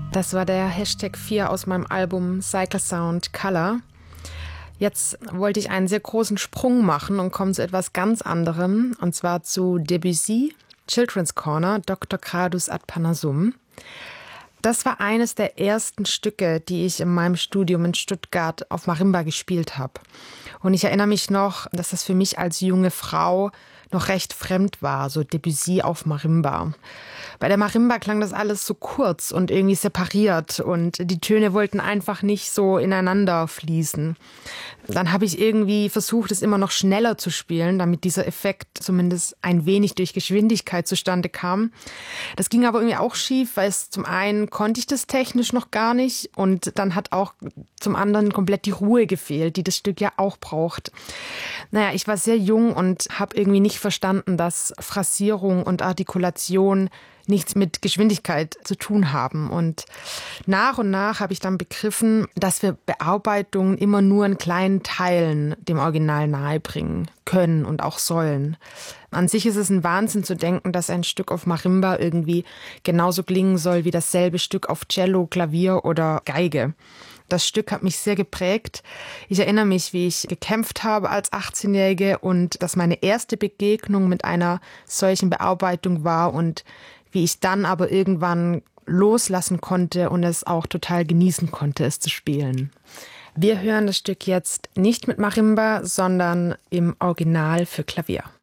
Das war der Hashtag 4 aus meinem Album Cycle Sound Color. Jetzt wollte ich einen sehr großen Sprung machen und komme zu etwas ganz anderem, und zwar zu Debussy, Children's Corner, Dr. Gradus ad Parnassum. Das war eines der ersten Stücke, die ich in meinem Studium in Stuttgart auf Marimba gespielt habe. Und ich erinnere mich noch, dass das für mich als junge Frau noch recht fremd war, so Debussy auf Marimba. Bei der Marimba klang das alles so kurz und irgendwie separiert und die Töne wollten einfach nicht so ineinander fließen. Dann habe ich irgendwie versucht, es immer noch schneller zu spielen, damit dieser Effekt zumindest ein wenig durch Geschwindigkeit zustande kam. Das ging aber irgendwie auch schief, weil es zum einen konnte ich das technisch noch gar nicht und dann hat auch zum anderen komplett die Ruhe gefehlt, die das Stück ja auch braucht. Naja, ich war sehr jung und habe irgendwie nicht verstanden, dass Phrasierung und Artikulation nichts mit Geschwindigkeit zu tun haben. Und nach habe ich dann begriffen, dass wir Bearbeitungen immer nur in kleinen Teilen dem Original nahebringen können und auch sollen. An sich ist es ein Wahnsinn zu denken, dass ein Stück auf Marimba irgendwie genauso klingen soll wie dasselbe Stück auf Cello, Klavier oder Geige. Das Stück hat mich sehr geprägt. Ich erinnere mich, wie ich gekämpft habe als 18-Jährige und dass meine erste Begegnung mit einer solchen Bearbeitung war und wie ich dann aber irgendwann loslassen konnte und es auch total genießen konnte, es zu spielen. Wir hören das Stück jetzt nicht mit Marimba, sondern im Original für Klavier.